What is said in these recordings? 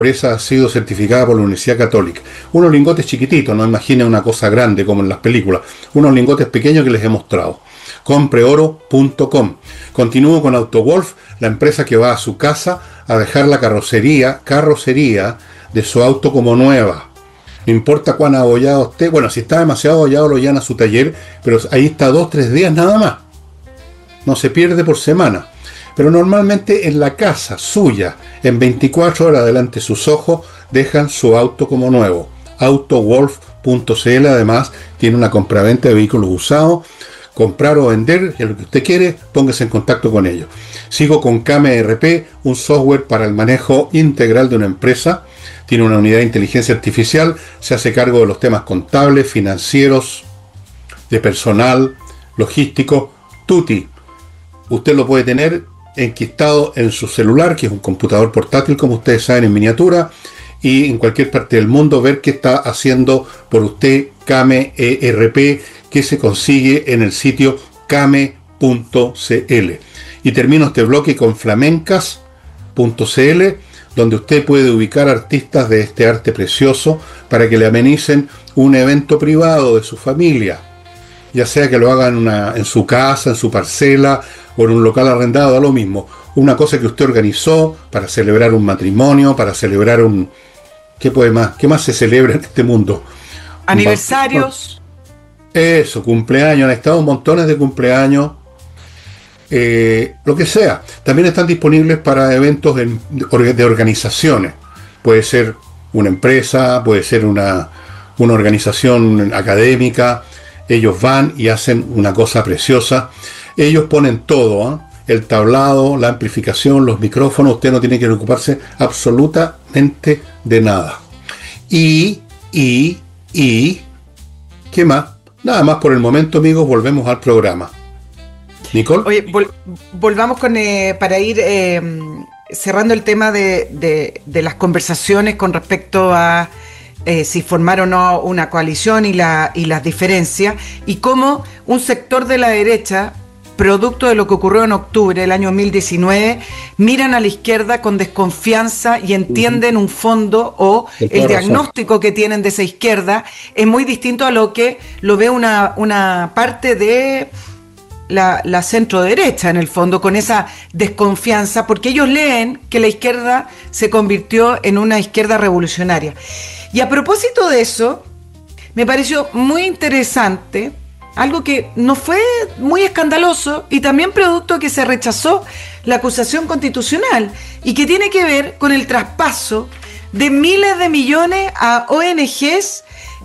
empresa ha sido certificada por la Universidad Católica. Unos lingotes chiquititos, no imaginen una cosa grande como en las películas, unos lingotes pequeños que les he mostrado. Compreoro.com. Continúo con AutoWolf, la empresa que va a su casa a dejar la carrocería de su auto como nueva. No importa cuán abollado esté, bueno, si está demasiado abollado lo llevan a su taller, pero ahí está 2-3 días nada más. No se pierde por semana. Pero normalmente en la casa suya, en 24 horas delante de sus ojos, dejan su auto como nuevo. AutoWolf.cl además tiene una compraventa de vehículos usados. Comprar o vender, que es lo que usted quiere, póngase en contacto con ellos. Sigo con Kame ERP, un software para el manejo integral de una empresa. Tiene una unidad de inteligencia artificial, se hace cargo de los temas contables, financieros, de personal, logístico, tutti. Usted lo puede tener enquistado en su celular, que es un computador portátil, como ustedes saben, en miniatura, y en cualquier parte del mundo ver qué está haciendo por usted Kame ERP, que se consigue en el sitio kame.cl. Y termino este bloque con flamencas.cl, donde usted puede ubicar artistas de este arte precioso para que le amenicen un evento privado de su familia, ya sea que lo hagan en su casa, en su parcela o en un local arrendado, da lo mismo. Una cosa que usted organizó para celebrar un matrimonio, para celebrar un... ¿Qué puede más? ¿Qué más se celebra en este mundo? Aniversarios. Eso, cumpleaños, han estado montones de cumpleaños, lo que sea. También están disponibles para eventos de organizaciones. Puede ser una empresa, puede ser una organización académica. Ellos van y hacen una cosa preciosa. Ellos ponen todo, ¿eh? El tablado, la amplificación, los micrófonos. Usted no tiene que ocuparse absolutamente de nada. ¿Qué más? Nada más por el momento, amigos, volvemos al programa. Nicole. Oye, volvamos con para ir cerrando el tema de las conversaciones con respecto a si formar o no una coalición y las diferencias, y cómo un sector de la derecha, producto de lo que ocurrió en octubre del año 2019, miran a la izquierda con desconfianza y entienden un fondo o el diagnóstico que tienen de esa izquierda es muy distinto a lo que lo ve una parte de la centro derecha, en el fondo, con esa desconfianza, porque ellos leen que la izquierda se convirtió en una izquierda revolucionaria. Y a propósito de eso, me pareció muy interesante algo que no fue muy escandaloso y también producto de que se rechazó la acusación constitucional y que tiene que ver con el traspaso de miles de millones a ONGs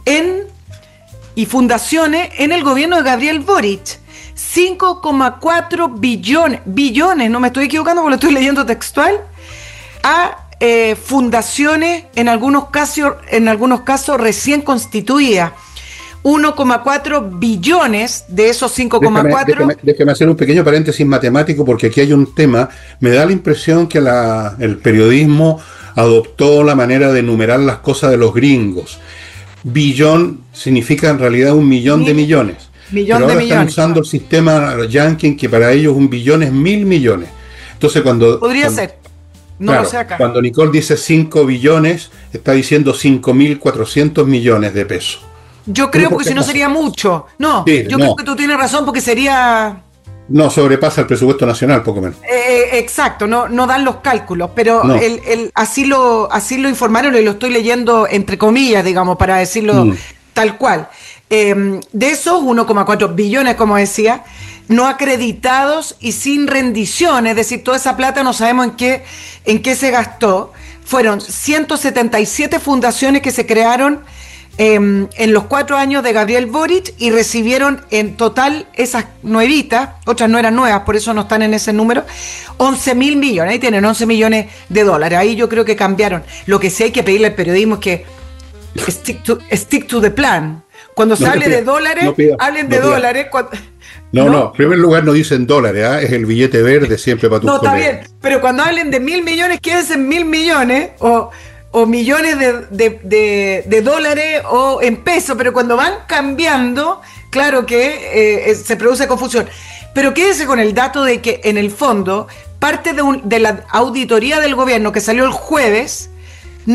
y fundaciones en el gobierno de Gabriel Boric. 5,4 billones, no me estoy equivocando porque lo estoy leyendo textual, a fundaciones en algunos casos recién constituidas. 1,4 billones de esos 5,4. Déjeme hacer un pequeño paréntesis matemático, porque aquí hay un tema. Me da la impresión que el periodismo adoptó la manera de enumerar las cosas de los gringos. Billón significa en realidad 1.000.000 de millones. Pero ahora están usando el sistema yankee, que para ellos 1 billón es 1.000 millones. Entonces podría ser. No claro, lo sé acá. Cuando Nicole dice 5 billones, está diciendo 5.400 millones de pesos. Yo creo, porque si no sería mucho. No, sí, yo creo que tú tienes razón, porque sería... No, sobrepasa el presupuesto nacional, poco menos. Exacto, no dan los cálculos, pero no. Así lo informaron, y lo estoy leyendo entre comillas, digamos, para decirlo tal cual. De esos 1,4 billones, como decía, no acreditados y sin rendición, es decir, toda esa plata no sabemos en qué se gastó. Fueron 177 fundaciones que se crearon en los 4 años de Gabriel Boric, y recibieron en total esas nuevitas, otras no eran nuevas, por eso no están en ese número, 11.000 millones, ahí tienen 11 millones de dólares, ahí yo creo que cambiaron. Lo que sí hay que pedirle al periodismo es que stick to the plan. Cuando se hable de dólares, hablen de dólares. En primer lugar no dicen dólares, es el billete verde siempre para tus colegas. No, está bien, pero cuando hablen de 1.000 millones, quédense en 1.000 millones, o millones de dólares o en pesos, pero cuando van cambiando, claro que se produce confusión. Pero quédese con el dato de que en el fondo, parte de la auditoría del gobierno que salió el jueves,